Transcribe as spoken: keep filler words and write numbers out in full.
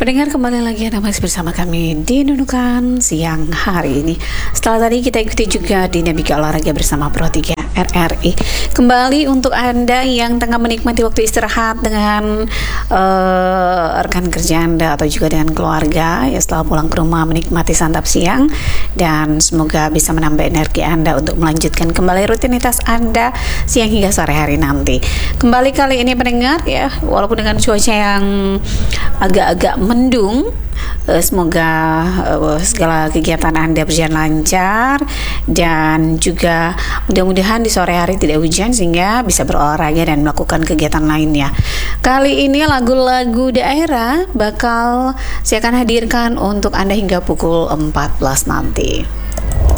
Pendengar, kembali lagi Anda masih bersama kami di Nunukan siang hari ini. Setelah tadi kita ikuti juga dinamika olahraga bersama Pro tiga R R I. Kembali untuk Anda yang tengah menikmati waktu istirahat dengan uh, rekan kerja Anda atau juga dengan keluarga, ya setelah pulang ke rumah menikmati santap siang, dan semoga bisa menambah energi Anda untuk melanjutkan kembali rutinitas Anda siang hingga sore hari nanti. Kembali kali ini pendengar, ya walaupun dengan cuaca yang agak-agak mendung, uh, semoga uh, segala kegiatan Anda berjalan lancar, dan juga mudah-mudahan di sore hari tidak hujan sehingga bisa berolahraga dan melakukan kegiatan lainnya. Kali ini lagu-lagu daerah bakal saya akan hadirkan untuk Anda hingga pukul empat belas nanti.